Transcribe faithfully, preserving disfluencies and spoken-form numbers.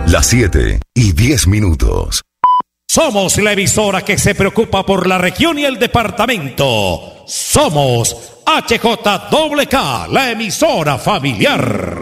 Las siete y diez minutos. Somos la emisora que se preocupa por la región y el departamento. Somos H J K K, la emisora familiar.